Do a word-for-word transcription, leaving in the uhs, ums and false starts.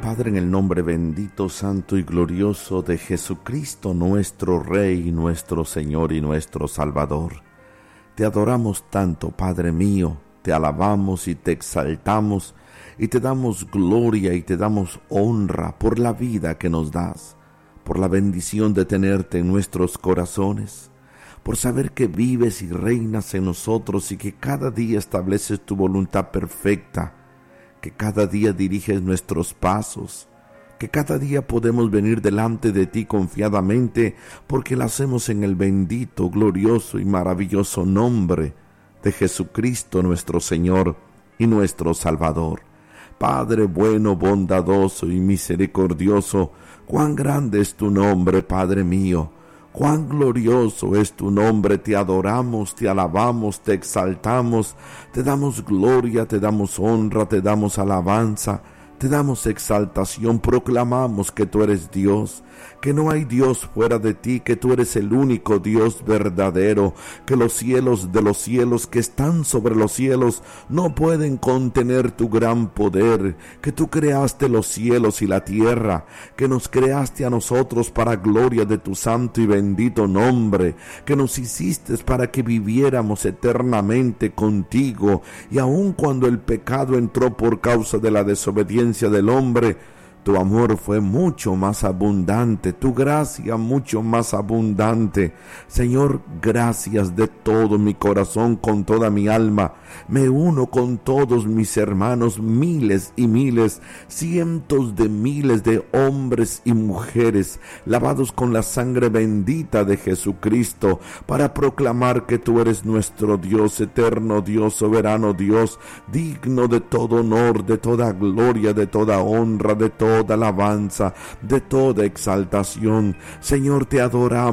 Padre, en el nombre bendito, santo y glorioso de Jesucristo, nuestro Rey, nuestro Señor y nuestro Salvador, te adoramos tanto, Padre mío, te alabamos y te exaltamos y te damos gloria y te damos honra por la vida que nos das, por la bendición de tenerte en nuestros corazones, por saber que vives y reinas en nosotros y que cada día estableces tu voluntad perfecta, que cada día diriges nuestros pasos, que cada día podemos venir delante de ti confiadamente, porque lo hacemos en el bendito, glorioso y maravilloso nombre de Jesucristo nuestro Señor y nuestro Salvador. Padre bueno, bondadoso y misericordioso, cuán grande es tu nombre, Padre mío. Cuán glorioso es tu nombre, te adoramos, te alabamos, te exaltamos, te damos gloria, te damos honra, te damos alabanza, te damos exaltación, proclamamos que tú eres Dios, que no hay Dios fuera de ti, que tú eres el único Dios verdadero, que los cielos de los cielos que están sobre los cielos no pueden contener tu gran poder, que tú creaste los cielos y la tierra, que nos creaste a nosotros para gloria de tu santo y bendito nombre, que nos hiciste para que viviéramos eternamente contigo, y aun cuando el pecado entró por causa de la desobediencia del hombre, tu amor fue mucho más abundante, tu gracia mucho más abundante. Señor, gracias de todo mi corazón, con toda mi alma. Me uno con todos mis hermanos, miles y miles, cientos de miles de hombres y mujeres, lavados con la sangre bendita de Jesucristo, para proclamar que tú eres nuestro Dios, eterno Dios, soberano Dios, digno de todo honor, de toda gloria, de toda honra, de toda alabanza, de toda exaltación. Señor, te adoramos.